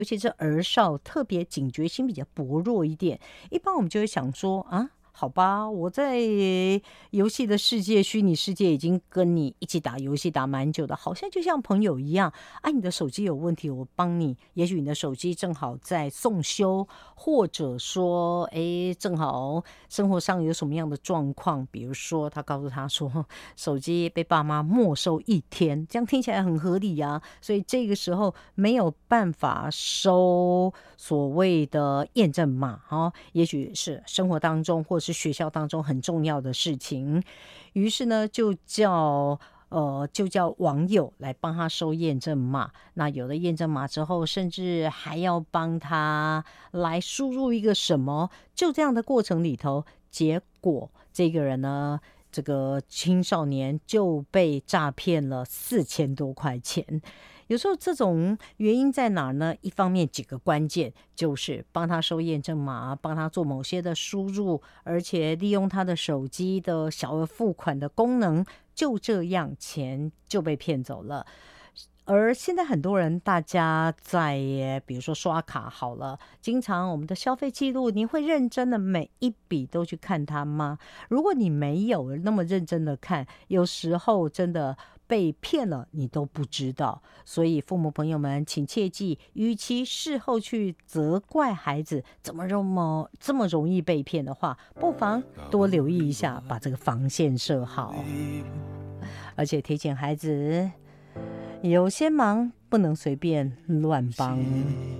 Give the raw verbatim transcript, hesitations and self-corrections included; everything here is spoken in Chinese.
尤其是儿少特别警觉心比较薄弱一点，一般我们就会想说啊，好吧，我在游戏的世界、虚拟世界已经跟你一起打游戏打蛮久的，好像就像朋友一样。啊，你的手机有问题，我帮你。也许你的手机正好在送修，或者说，哎，正好生活上有什么样的状况，比如说他告诉他说，手机被爸妈没收一天，这样听起来很合理啊。所以这个时候没有办法收所谓的验证码，哦，也许是生活当中或是学校当中很重要的事情，于是呢就叫呃就叫网友来帮他收验证码。那有了验证码之后，甚至还要帮他来输入一个什么，就这样的过程里头，结果这个人呢，这个青少年就被诈骗了四千多块钱。有时候这种原因在哪儿呢？一方面几个关键就是帮他收验证码，帮他做某些的输入，而且利用他的手机的小额付款的功能，就这样钱就被骗走了。而现在很多人，大家在比如说刷卡好了，经常我们的消费记录，你会认真的每一笔都去看它吗？如果你没有那么认真的看，有时候真的被骗了，你都不知道。所以父母朋友们，请切记，与其事后去责怪孩子怎么这么这么容易被骗的话，不妨多留意一下，把这个防线设好。而且提醒孩子，有些忙不能随便乱帮。